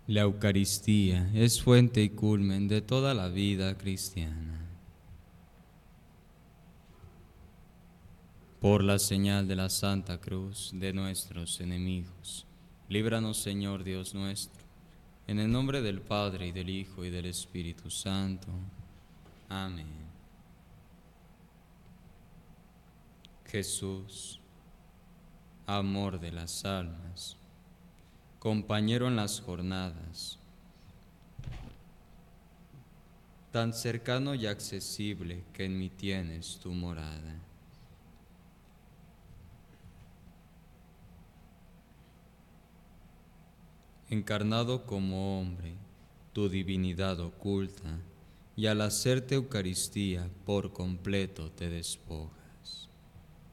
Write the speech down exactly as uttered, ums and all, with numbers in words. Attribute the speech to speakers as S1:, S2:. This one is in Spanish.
S1: La Eucaristía es fuente y culmen de toda la vida cristiana. Por la señal de la Santa Cruz de nuestros enemigos, líbranos, Señor Dios nuestro, en el nombre del Padre, y del Hijo, y del Espíritu Santo. Amén. Jesús, amor de las almas, compañero en las jornadas, tan cercano y accesible que en mí tienes tu morada. Encarnado como hombre, tu divinidad oculta, y al hacerte Eucaristía por completo te despoja.